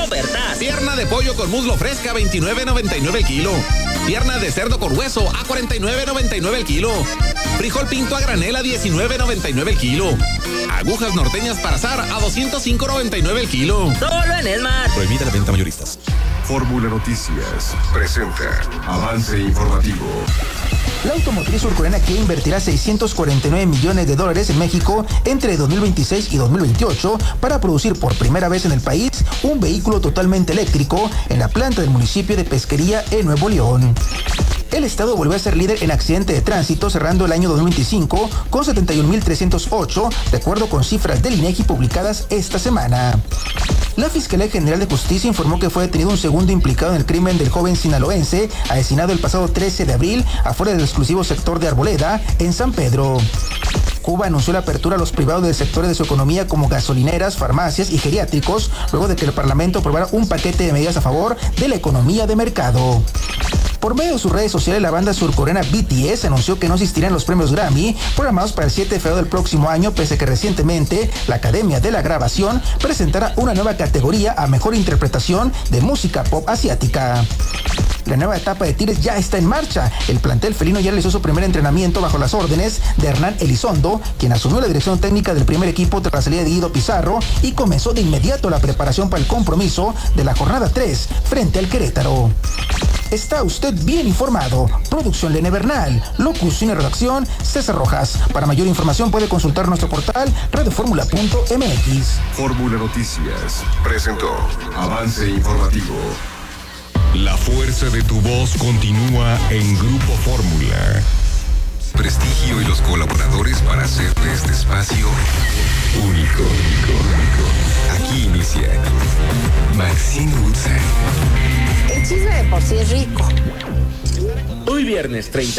ofertas. Pierna de pollo con muslo fresca, $29.99 el kilo. Pierna de cerdo con hueso a $49.99 el kilo. Frijol pinto a granel a $19.99 el kilo. Agujas norteñas para asar a $205.99 el kilo. Solo en Esmar. Prohibida la venta mayoristas. Fórmula Noticias presenta avance informativo. La automotriz surcoreana Kia invertirá $649 millones en México entre 2026 y 2028 para producir por primera vez en el país un vehículo totalmente eléctrico en la planta del municipio de Pesquería en Nuevo León. El estado volvió a ser líder en accidente de tránsito cerrando el año 2025 con 71.308, de acuerdo con cifras del INEGI publicadas esta semana. La Fiscalía General de Justicia informó que fue detenido un segundo implicado en el crimen del joven sinaloense asesinado el pasado 13 de abril afuera del exclusivo sector de Arboleda, en San Pedro. Cuba anunció la apertura a los privados del sector de su economía como gasolineras, farmacias y geriátricos, luego de que el Parlamento aprobara un paquete de medidas a favor de la economía de mercado. Por medio de sus redes sociales, la banda surcoreana BTS anunció que no asistirá en los premios Grammy programados para el 7 de febrero del próximo año, pese a que recientemente la Academia de la Grabación presentara una nueva categoría a mejor interpretación de música pop asiática. La nueva etapa de Tigres ya está en marcha. El plantel felino ya realizó su primer entrenamiento bajo las órdenes de Hernán Elizondo, quien asumió la dirección técnica del primer equipo tras la salida de Guido Pizarro y comenzó de inmediato la preparación para el compromiso de la jornada 3 frente al Querétaro. Está usted bien informado. Producción Lene Bernal. Locución y redacción César Rojas. Para mayor información puede consultar nuestro portal radioformula.mx. Fórmula Noticias presentó avance informativo. La fuerza de tu voz continúa en Grupo Fórmula. Prestigio y los colaboradores para hacer de este espacio único. Aquí inicia Maxine Woodside. El chisme de por sí es rico. Hoy viernes 30